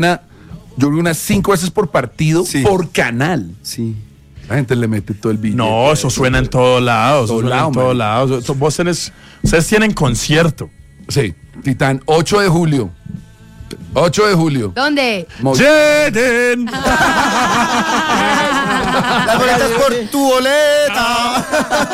Yo vi unas 5 veces por partido, Sí. por canal. Sí. La gente le mete todo el billete. No, eso suena en todos lados. Eso Todo suena lado, en todos man. lados. Ustedes tienen concierto. Sí, Titán, 8 de julio. 8 de julio. ¿Dónde? Jeden. Las boletas por tu boleta.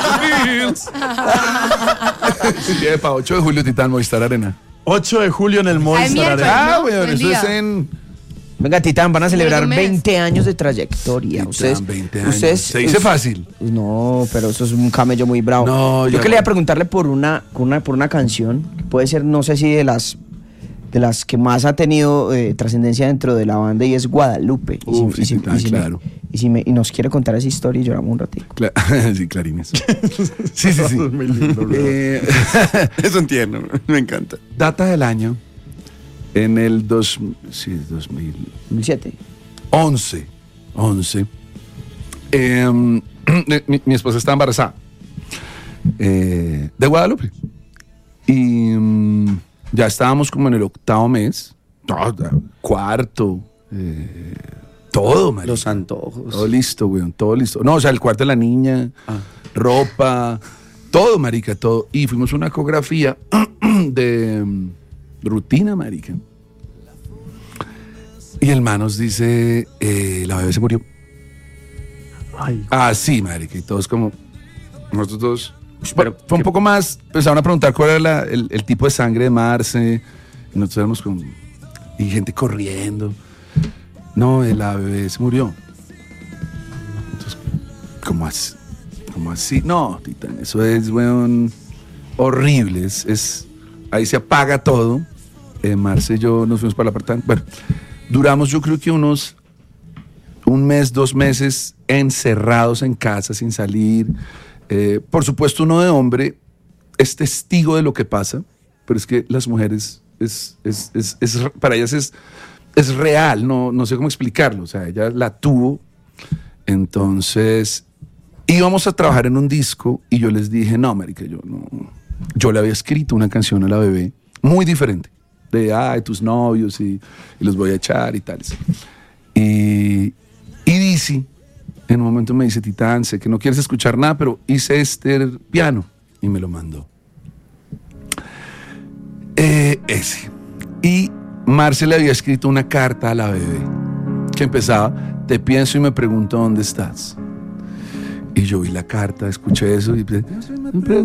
Para 8 de julio, Titán, Movistar Arena. 8 de julio en el Movistar miércoles. Arena. Ah, weón, buen eso día. es en... Venga, Titán, van a celebrar un mes. 20 años de trayectoria. Titán, 20 años. Se dice fácil. No, pero eso es un camello muy bravo. No, Yo ya quería no. preguntarle por una canción, que puede ser, no sé si de las que más ha tenido trascendencia dentro de la banda, y es Guadalupe. Uf, sí, Titán, claro. Y nos quiere contar esa historia y lloramos un ratito. Sí, clarines. Sí. Muy lindo, bro. Es un tierno, me encanta. Data del año. En el 2011. 2007. Mi esposa estaba embarazada de Guadalupe. Y ya estábamos como en el 8º mes. No, cuarto. Todo, marica. Los antojos. Todo listo, weón. Todo listo. No, o sea, el cuarto de la niña, ropa, todo, marica, todo. Y fuimos a una ecografía de rutina, marica. Y el man nos dice, la bebé se murió. Ay, Sí, marica. Y todos como, nosotros dos. Pero, Fue un poco más, empezaron a preguntar cuál era el tipo de sangre de Marce. Y nosotros éramos como, y gente corriendo. No, la bebé se murió. Entonces, ¿cómo así? No, Titán, eso es, weón, horrible. Ahí se apaga todo. Marce y yo nos fuimos para el apartamento. Bueno, duramos yo creo que un mes, 2 meses encerrados en casa sin salir. Por supuesto, uno de hombre es testigo de lo que pasa, pero es que las mujeres, para ellas es real, no sé cómo explicarlo. O sea, ella la tuvo. Entonces, íbamos a trabajar en un disco y yo les dije, no, marica, yo le había escrito una canción a la bebé muy diferente. De tus novios y los voy a echar y tales. Y Dizzy en un momento me dice, Titán, sé que no quieres escuchar nada, pero hice este piano y me lo mandó. Ese. Y Marce le había escrito una carta a la bebé que empezaba, te pienso y me pregunto dónde estás. Y yo vi la carta, escuché eso y pensé, me pregunto